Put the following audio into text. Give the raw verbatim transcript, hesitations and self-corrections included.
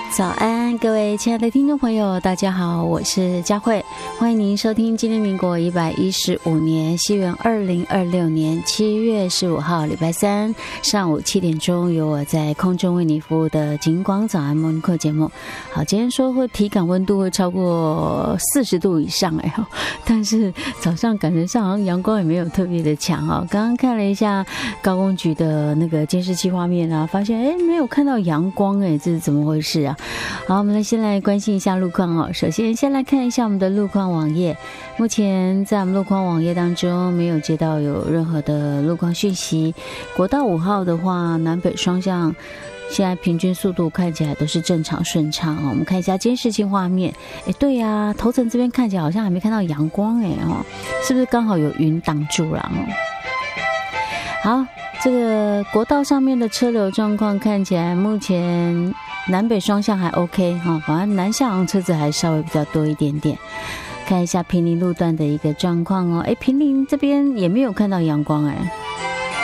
早安，各位亲爱的听众朋友，大家好，我是佳慧，欢迎您收听今天民国一百一十五年西元二零二六年七月十五号礼拜三上午七点钟，由我在空中为你服务的景广早安莫尼克节目。好，今天说会体感温度会超过四十度以上哎，但是早上感觉上好像阳光也没有特别的强哦。刚刚看了一下高工局的那个监视器画面啊，发现哎没有看到阳光哎，这是怎么回事啊？好，我们来先来关心一下路况哦。首先先来看一下我们的路况网页，目前在我们路况网页当中没有接到有任何的路况讯息。国道五号的话，南北双向现在平均速度看起来都是正常顺畅哦。我们看一下监视器画面，哎，对呀、啊，头城这边看起来好像还没看到阳光哎哦，是不是刚好有云挡住了哦？好，这个国道上面的车流状况看起来目前南北双向还 OK 哈，反正南向车子还稍微比较多一点点。看一下平林路段的一个状况哦，哎，平林这边也没有看到阳光哎。